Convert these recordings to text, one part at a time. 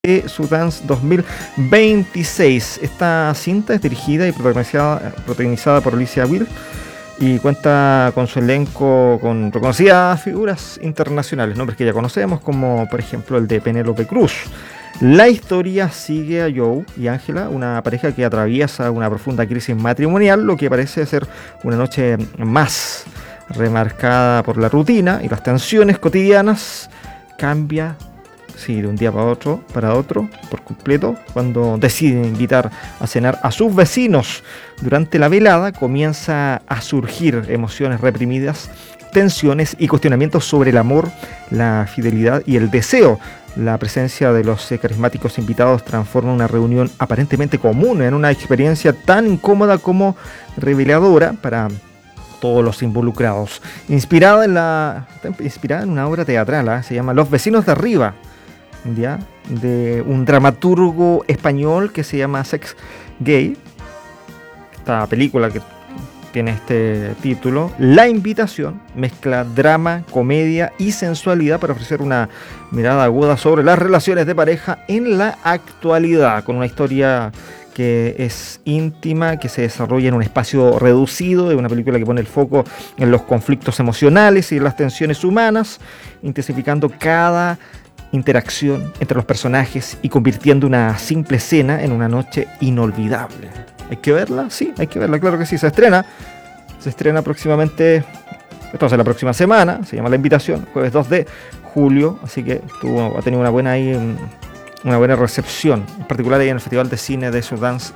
de Sundance 2026. Esta cinta es dirigida y protagonizada por Alicia Will y cuenta con su elenco con reconocidas figuras internacionales, nombres que ya conocemos, como por ejemplo el de Penélope Cruz. La historia sigue a Joe y Angela, una pareja que atraviesa una profunda crisis matrimonial, lo que parece ser una noche más remarcada por la rutina y las tensiones cotidianas. Cambia, sí, de un día para otro, por completo, cuando deciden invitar a cenar a sus vecinos. Durante la velada comienza a surgir emociones reprimidas, tensiones y cuestionamientos sobre el amor, la fidelidad y el deseo. La presencia de los carismáticos invitados transforma una reunión aparentemente común en una experiencia tan incómoda como reveladora para todos los involucrados. Inspirada en una obra teatral, se llama Los vecinos de arriba, ¿ya? De un dramaturgo español que se llama Sex Gay. Esta película que tiene este título, La Invitación, mezcla drama, comedia y sensualidad para ofrecer una mirada aguda sobre las relaciones de pareja en la actualidad, con una historia que es íntima, que se desarrolla en un espacio reducido. Es una película que pone el foco en los conflictos emocionales y en las tensiones humanas, intensificando cada interacción entre los personajes y convirtiendo una simple escena en una noche inolvidable. ¿Hay que verla? Sí, hay que verla, claro que sí. Se estrena próximamente, entonces la próxima semana. Se llama La Invitación, jueves 2 de julio, así que ha tenido una buena recepción, en particular ahí en el Festival de Cine de Sundance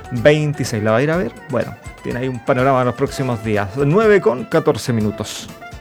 2026. ¿La va a ir a ver? Bueno, tiene ahí un panorama en los próximos días. 9:14 minutos.